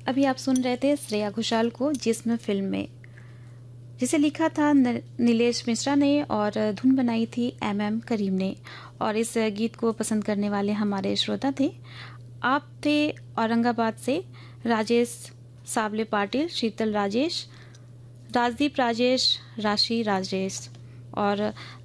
अभी आप सुन रहे थे श्रेया घोषाल को, जिसमें फिल्म में जिसे लिखा था नीलेश मिश्रा ने और धुन बनाई थी MM करीम ने। और इस गीत को पसंद करने वाले हमारे श्रोता थे, आप थे औरंगाबाद से राजेश सावले पाटिल, शीतल राजेश, राजदीप राजेश, राशि राजेश। और